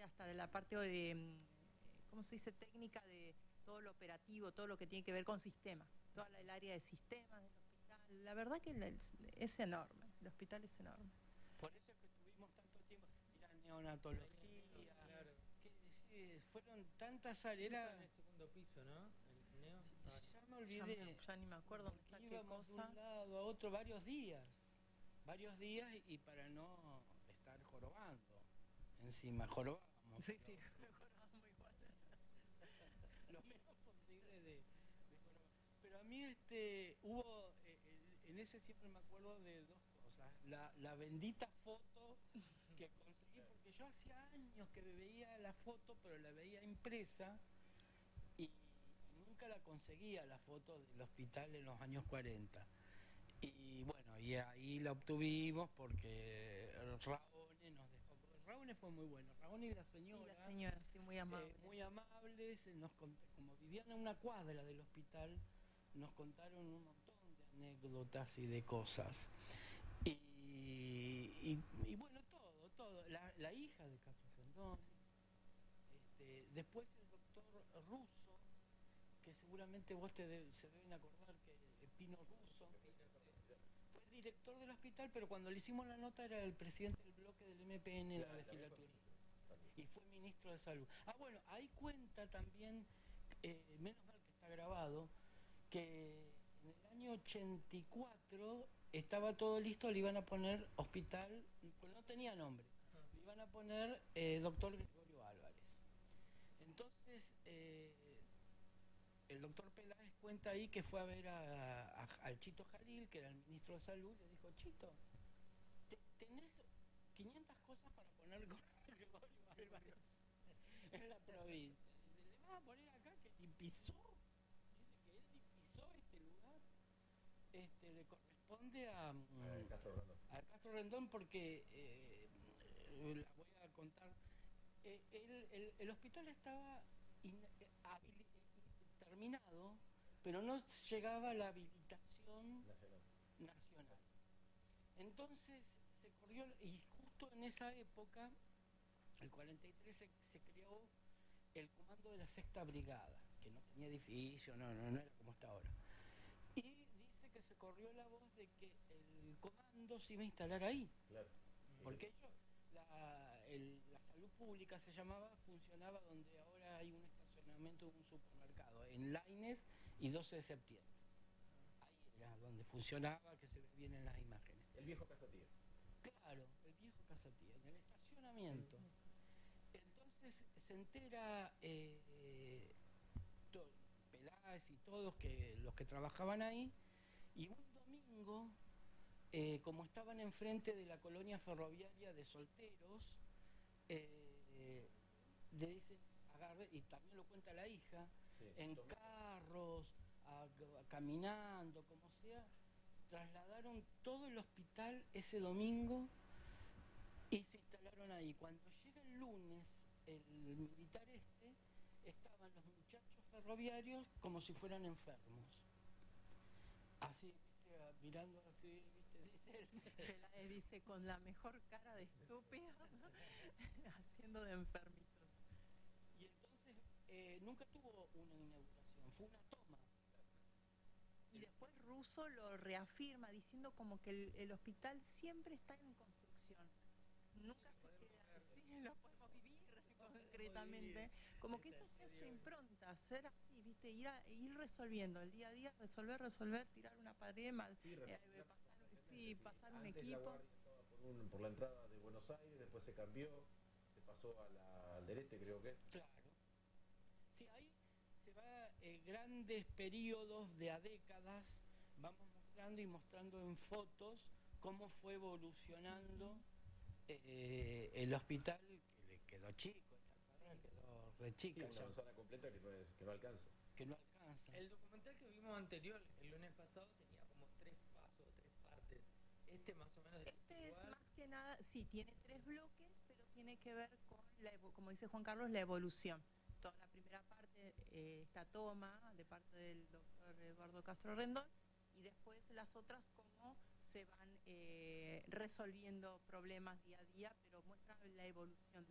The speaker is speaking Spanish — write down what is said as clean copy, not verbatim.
hasta de la parte de, ¿cómo se dice? Técnica de todo lo operativo, todo lo que tiene que ver con sistemas, toda el área de sistemas del hospital. La verdad que es enorme, el hospital es enorme. Por eso es que estuvimos tanto tiempo, mira, neonatología, claro. que sí, fueron tantas áreas. Está en el segundo piso, ¿no? El neo. Ya me olvidé. Ya ni me acuerdo dónde porque está qué íbamos de cosa. un lado a otro varios días y para no estar jorobando. Encima jorobamos. Sí, sí, mejorábamos igual. Lo menos posible de jorobar. Pero a mí hubo, en ese siempre me acuerdo de dos cosas. La bendita foto que conseguí, porque yo hacía años que veía la foto, pero la veía impresa y nunca la conseguía, la foto del hospital en los años 40. Y bueno, y ahí la obtuvimos porque Raone nos dejó. Raone fue muy bueno, Raone y la señora. Y la señora, sí, muy amable. Muy amables, como vivían a una cuadra del hospital, nos contaron un montón de anécdotas y de cosas. Y bueno, todo. La hija de Castro Rendón, después el doctor Russo, que seguramente vos se deben acordar que Pino Russo fue director del hospital, pero cuando le hicimos la nota era el presidente del bloque del MPN en la legislatura. Y fue ministro de Salud. Bueno, ahí cuenta también, menos mal que está grabado, que en el año 84 estaba todo listo, le iban a poner hospital, pues no tenía nombre, le iban a poner doctor Gregorio Álvarez. Entonces, el doctor Peláez cuenta ahí que fue a ver al Chito Jalil, que era el ministro de Salud, y le dijo: Chito, tenés 500 cosas para poner con Gregorio Álvarez en la provincia. Dice: le vas a poner acá que ni pisó. Dice que él ni pisó este lugar. Le corresponde a Castro Rendón porque la voy a contar. El hospital estaba terminado, pero no llegaba a la habilitación nacional. Entonces se corrió, y justo en esa época, el 43, se creó el comando de la Sexta Brigada, que no tenía edificio, no era como está ahora. Y dice que se corrió la voz de que el comando se iba a instalar ahí. Claro. Porque ellos, la salud pública se llamaba, funcionaba donde ahora hay un estacionamiento de un supermercado, en Laínez y 12 de septiembre. Ahí era donde funcionaba, que se ven en las imágenes. El viejo Casatía. Claro, el viejo Casatía, en el estacionamiento. Entonces se entera Peláez y todos los que trabajaban ahí, y un domingo, como estaban enfrente de la colonia ferroviaria de Solteros, le dicen, agarre, y también lo cuenta la hija, sí, en carros, caminando, como sea, trasladaron todo el hospital ese domingo y se instalaron ahí. Cuando llega el lunes, el militar estaban los muchachos ferroviarios como si fueran enfermos. Así, ¿viste? Mirando así, ¿viste? Dice él. Dice con la mejor cara de estúpido, haciendo de enfermitos. Y entonces nunca tuvo una inauguración, fue una toma. Y después Russo lo reafirma diciendo como que el hospital siempre está en construcción. Nunca se queda así, lo podemos vivir concretamente. Como que esa ya es su impronta, ser así, ¿viste? Ir resolviendo el día a día, resolver, tirar una pared, pasar un equipo. Por la entrada de Buenos Aires, después se cambió, se pasó al Derete, creo que es. Claro. Sí, ahí se va grandes periodos de a décadas, vamos mostrando en fotos cómo fue evolucionando el hospital, que le quedó chico, esa cuadra quedó re chica. Sí, una manzana completa que no alcanza. Que no alcanza. El documental que vimos anterior, el lunes pasado, tenía como 3 pasos, 3 partes. Más o menos este es más que nada, sí, tiene 3 bloques, pero tiene que ver con, como dice Juan Carlos, la evolución. Toda la primera parte, esta toma de parte del doctor Eduardo Castro Rendón, y después las otras cómo se van resolviendo problemas día a día, pero muestran la evolución